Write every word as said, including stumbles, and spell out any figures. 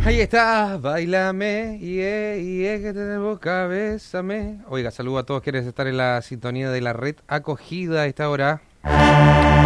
Ahí está, bailame, yeah, yeah, que te debo cabezame. Oiga, saludo a todos quienes están en la sintonía de la red acogida a esta hora.